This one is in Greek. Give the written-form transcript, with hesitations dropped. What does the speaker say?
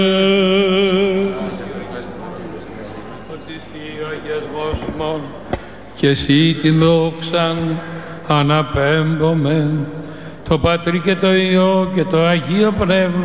και εσύ την δόξαν αναπέμπομεν το Πατρί και το Υιό και το Αγίο Πνεύμα